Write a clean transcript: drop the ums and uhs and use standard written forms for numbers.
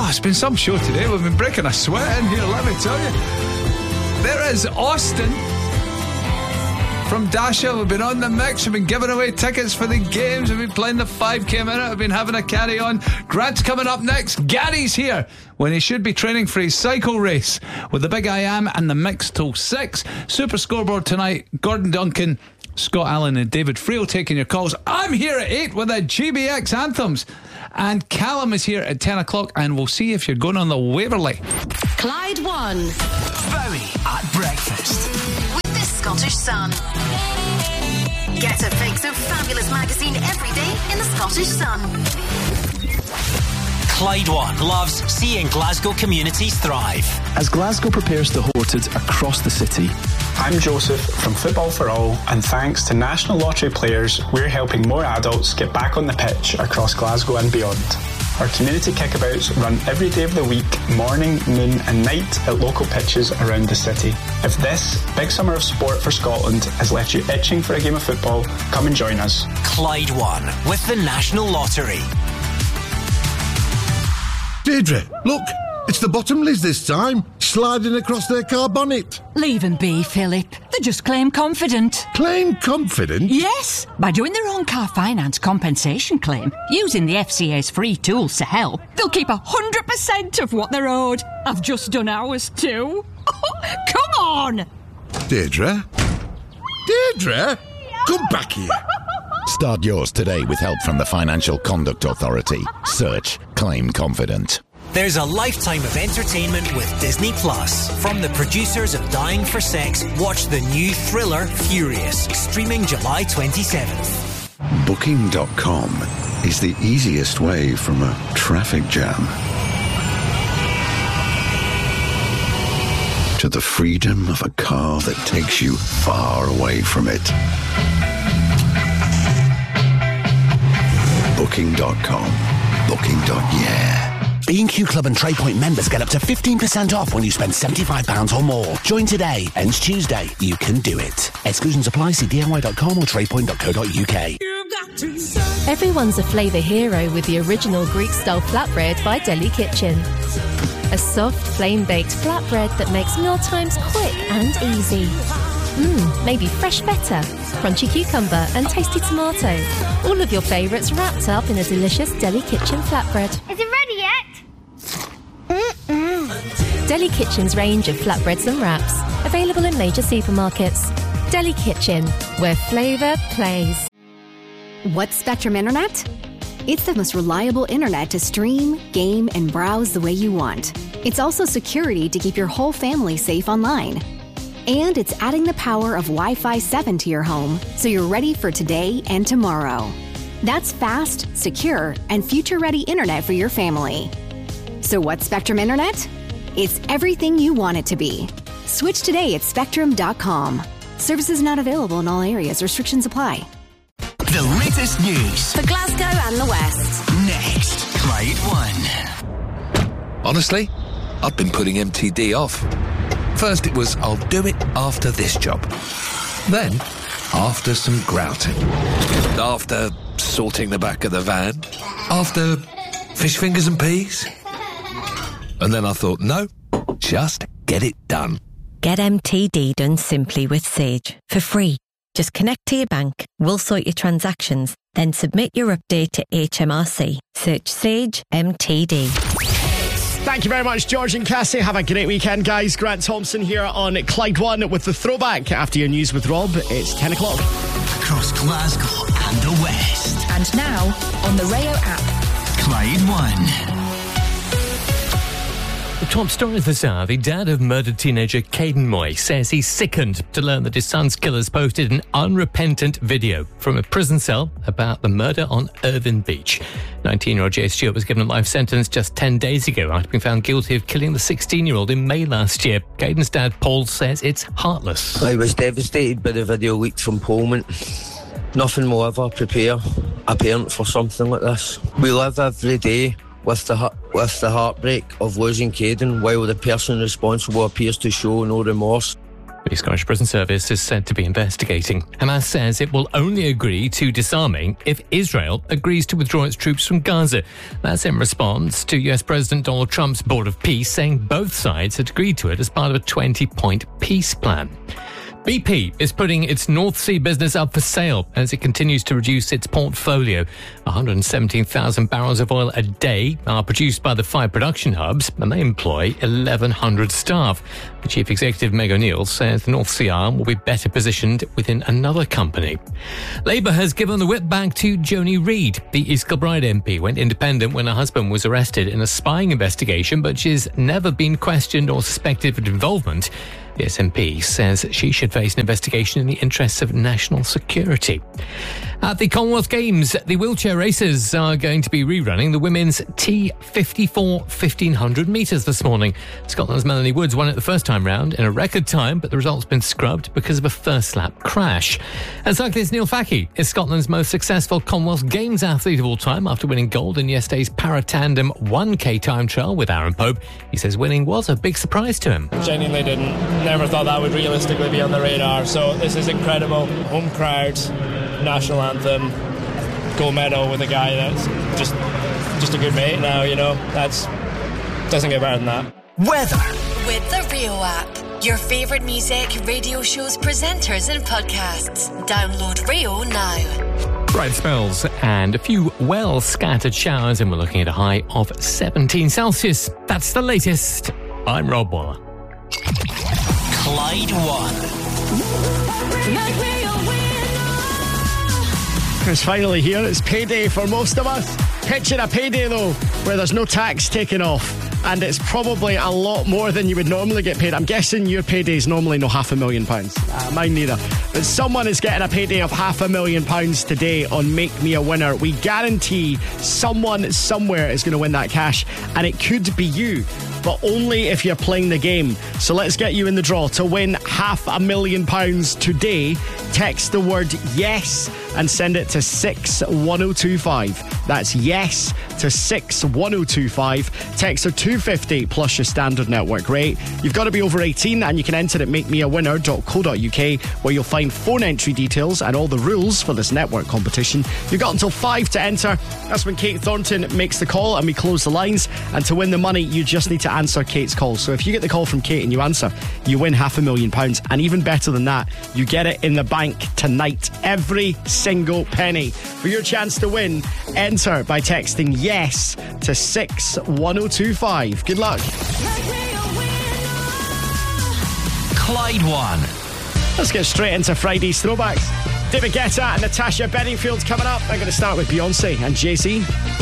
it's been some show today. We've been breaking a sweat in here, let me tell you. There is Austin from Dasha. We've been on the mix. We've been giving away tickets for the games. We've been playing the 5k minute. We've been having a carry on. Grant's coming up next. Gary's here when he should be training for his cycle race with the Big I Am and the mix till 6. Super scoreboard tonight. Gordon Duncan, Scott Allen and David Friel taking your calls. I'm here at 8 with the GBX anthems. And Callum is here at 10 o'clock, and we'll see if you're going on the Waverley. Clyde One. Bowie at breakfast. With the Scottish Sun. Get a fix of fabulous magazine every day in the Scottish Sun. Clyde One loves seeing Glasgow communities thrive. As Glasgow prepares to host it across the city. I'm Joseph from Football for All, and thanks to National Lottery players, we're helping more adults get back on the pitch across Glasgow and beyond. Our community kickabouts run every day of the week, morning, noon and night at local pitches around the city. If this big summer of sport for Scotland has left you itching for a game of football, come and join us. Clyde One with the National Lottery. Deirdre, look, it's the Bottomleys this time, sliding across their car bonnet. Leave them be, Philip. They just claim confident. Claim confident? Yes, by doing their own car finance compensation claim, using the FCA's free tools to help, they'll keep 100% of what they're owed. I've just done ours too. Come on! Deirdre? Deirdre? Come back here. Start yours today with help from the Financial Conduct Authority. Search Claim Confident. There's a lifetime of entertainment with Disney Plus. From the producers of Dying for Sex, watch the new thriller Furious, streaming July 27th. Booking.com is the easiest way from a traffic jam to the freedom of a car that takes you far away from it. Booking.com. Booking.yeah. B&Q Club and TradePoint members get up to 15% off when you spend £75 or more. Join today. Ends Tuesday. You can do it. Exclusions apply. See DIY.com or tradepoint.co.uk. Everyone's a flavour hero with the original Greek-style flatbread by Deli Kitchen. A soft, flame-baked flatbread that makes mealtimes quick and easy. Maybe fresh feta, crunchy cucumber and tasty tomato. All of your favourites wrapped up in a delicious Deli Kitchen flatbread. Is it ready yet? Deli Kitchen's range of flatbreads and wraps. Available in major supermarkets. Deli Kitchen, where flavour plays. What's Spectrum Internet? It's the most reliable internet to stream, game, and browse the way you want. It's also security to keep your whole family safe online. And it's adding the power of Wi-Fi 7 to your home, so you're ready for today and tomorrow. That's fast, secure, and future-ready internet for your family. So what's Spectrum Internet? It's everything you want it to be. Switch today at Spectrum.com. Services not available in all areas. Restrictions apply. The latest news for Glasgow and the West. Next, Clyde One. Honestly, I've been putting MTD off. First it was, I'll do it after this job. Then, after some grouting. After sorting the back of the van. After fish fingers and peas. And then I thought, no, just get it done. Get MTD done simply with Sage for free. Just connect to your bank, we'll sort your transactions, then submit your update to HMRC. Search Sage MTD. Thank you very much, George and Cassie. Have a great weekend, guys. Grant Thompson here on Clyde One with the throwback. After your news with Rob, it's 10 o'clock. Across Glasgow and the West. And now, on the Rayo app. Clyde One. The top story this hour, the dad of murdered teenager Caden Moy says he's sickened to learn that his son's killers posted an unrepentant video from a prison cell about the murder on Irvine Beach. 19-year-old Jay Stewart was given a life sentence just 10 days ago after being found guilty of killing the 16-year-old in May last year. Caden's dad, Paul, says it's heartless. I was devastated by the video leaked from Parliament. Nothing will ever prepare a parent for something like this. We live every day with the heartbreak of losing Caden, while the person responsible appears to show no remorse. The Scottish Prison Service is said to be investigating. Hamas says it will only agree to disarming if Israel agrees to withdraw its troops from Gaza. That's in response to US President Donald Trump's Board of Peace saying both sides had agreed to it as part of a 20-point peace plan. BP is putting its North Sea business up for sale as it continues to reduce its portfolio. 117,000 barrels of oil a day are produced by the 5 production hubs, and they employ 1,100 staff. The chief executive, Meg O'Neill, says the North Sea arm will be better positioned within another company. Labour has given the whip back to Joni Reid. The East Kilbride MP went independent when her husband was arrested in a spying investigation, but she's never been questioned or suspected of involvement. The SNP says she should face an investigation in the interests of national security. At the Commonwealth Games, the wheelchair racers are going to be rerunning the women's T54 1500 metres this morning. Scotland's Melanie Woods won it the first time round in a record time, but the result's been scrubbed because of a first lap crash. And cyclist Neil Fackie is Scotland's most successful Commonwealth Games athlete of all time after winning gold in yesterday's para-tandem 1K time trial with Aaron Pope. He says winning was a big surprise to him. Genuinely never thought that would realistically be on the radar, so this is incredible. Home crowd, national anthem, gold medal with a guy that's just a good mate now, you know. Doesn't get better than that. Weather with the Rio app. Your favourite music, radio shows, presenters and podcasts. Download Rio now. Bright spells and a few well-scattered showers, and we're looking at a high of 17 Celsius. That's the latest. I'm Rob Waller. Clyde One. It's finally here. It's payday for most of us. Picture a payday, though, where there's no tax taken off. And it's probably a lot more than you would normally get paid. I'm guessing your payday is normally no £500,000. Mine neither. But someone is getting a payday of £500,000 today on Make Me a Winner. We guarantee someone somewhere is going to win that cash. And it could be you, but only if you're playing the game. So let's get you in the draw to win £500,000 today. Text the word yes and send it to 61025. That's yes to 61025. Text are $2.50 plus your standard network rate. You've got to be over 18 and you can enter at makemeawinner.co.uk, where you'll find phone entry details and all the rules for this network competition. You've got until 5 to enter. That's when Kate Thornton makes the call and we close the lines. And to win the money, you just need to answer Kate's call. So if you get the call from Kate and you answer, you win £500,000. And even better than that, you get it in the bank tonight. Every single penny. For your chance to win, enter by texting yes to 61025. Good luck. Clyde One. Let's get straight into Friday's throwbacks. David Guetta and Natasha Bedingfield's coming up. I'm going to start with Beyonce and Jay-Z.